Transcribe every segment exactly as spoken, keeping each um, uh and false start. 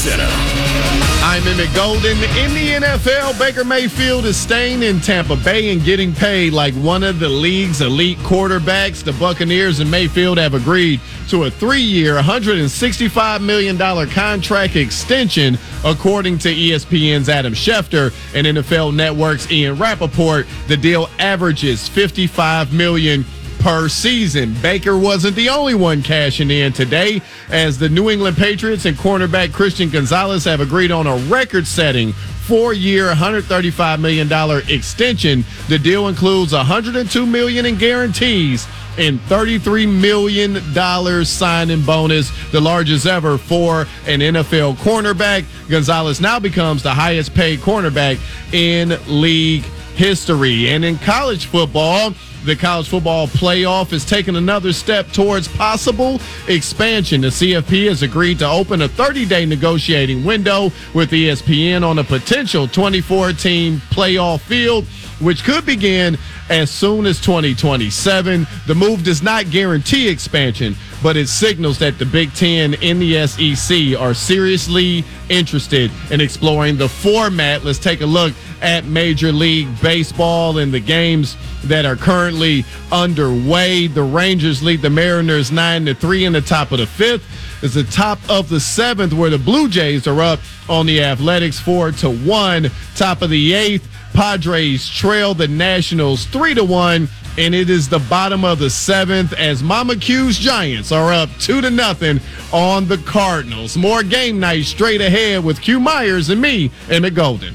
Center. I'm Emmett Golden. In the N F L, Baker Mayfield is staying in Tampa Bay and getting paid like one of the league's elite quarterbacks. The Buccaneers and Mayfield have agreed to a three-year, one hundred sixty-five million dollars contract extension, according to E S P N's Adam Schefter and N F L Network's Ian Rappaport. The deal averages fifty-five million dollars per season. Baker wasn't the only one cashing in today, as the New England Patriots and cornerback Christian Gonzalez have agreed on a record-setting four-year, one hundred thirty-five million dollars extension. The deal includes one hundred two million dollars in guarantees and thirty-three million dollars signing bonus, the largest ever for an N F L cornerback. Gonzalez now becomes the highest-paid cornerback in league history. And in college football, the college football playoff has taken another step towards possible expansion. The C F P has agreed to open a thirty-day negotiating window with E S P N on a potential twenty-four team playoff field, which could begin as soon as twenty twenty-seven. The move does not guarantee expansion, but it signals that the Big Ten and the S E C are seriously interested in exploring the format. Let's take a look at Major League Baseball and the games that are currently underway. The Rangers lead the Mariners nine to three in the top of the fifth. It's the top of the seventh, where the Blue Jays are up on the Athletics four to one. Top of the eighth, Padres trail the Nationals three to one. And it is the bottom of the seventh as Mama Q's Giants are up two to nothing on the Cardinals. More game night straight ahead with Q Myers and me, Emmett Golden.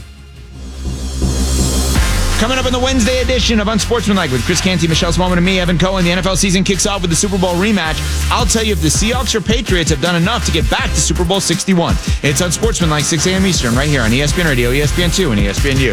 Coming up in the Wednesday edition of Unsportsmanlike with Chris Canty, Michelle Smallman, and me, Evan Cohen. The N F L season kicks off with the Super Bowl rematch. I'll tell you if the Seahawks or Patriots have done enough to get back to Super Bowl sixty-one. It's Unsportsmanlike, six a.m. Eastern, right here on E S P N Radio, E S P N two, and E S P N U.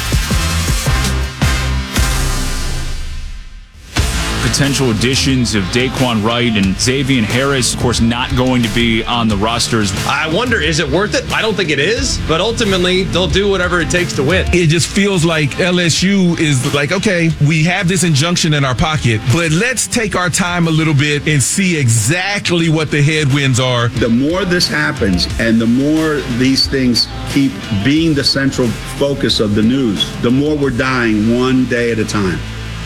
Potential additions of Daquan Wright and Xavier Harris, of course, not going to be on the rosters. I wonder, is it worth it? I don't think it is, but ultimately, they'll do whatever it takes to win. It just feels like L S U is like, okay, we have this injunction in our pocket, but let's take our time a little bit and see exactly what the headwinds are. The more this happens and the more these things keep being the central focus of the news, the more we're dying one day at a time.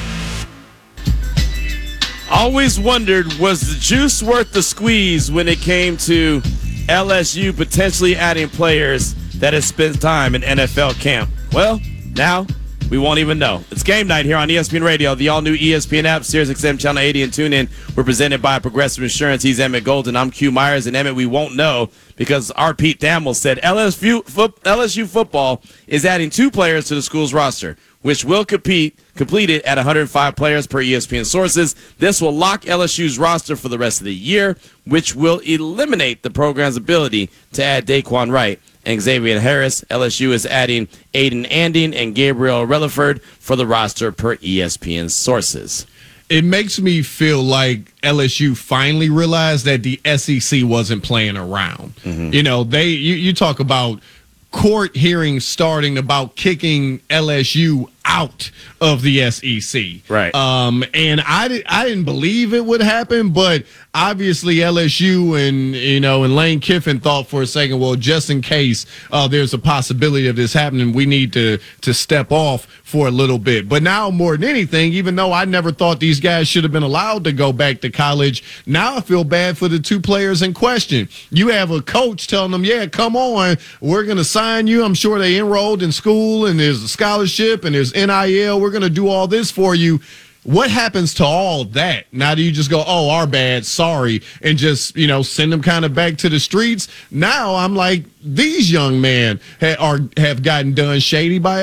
Always wondered, was the juice worth the squeeze when it came to L S U potentially adding players that have spent time in N F L camp? Well, now we won't even know. It's game night here on E S P N Radio, the all-new E S P N app, Sirius X M Channel eighty, and TuneIn. We're presented by Progressive Insurance. He's Emmett Golden. I'm Q Myers, and Emmett, we won't know because our Pete Thamel said L S U, L S U football is adding two players to the school's roster, which will compete completed at one hundred five players per E S P N sources. This will lock L S U's roster for the rest of the year, which will eliminate the program's ability to add Daquan Wright and Xavier Harris. L S U is adding Aiden Anding and Gabriel Relaford for the roster per E S P N sources. It makes me feel like L S U finally realized that the S E C wasn't playing around. Mm-hmm. You know, they you, you talk about court hearings starting about kicking L S U out of the S E C. Right. Um, and I, di- I didn't believe it would happen, but obviously L S U and, you know, and Lane Kiffin thought for a second, well, just in case uh, there's a possibility of this happening, we need to, to step off for a little bit. But now more than anything, even though I never thought these guys should have been allowed to go back to college, now I feel bad for the two players in question. You have a coach telling them, yeah, come on, we're going to sign you. I'm sure they enrolled in school and there's a scholarship and there's N I L. We're going to do all this for you. What happens to all that? Now do you just go, oh, our bad, sorry, and just, you know, send them kind of back to the streets? Now I'm like, these young men ha- are have gotten done shady by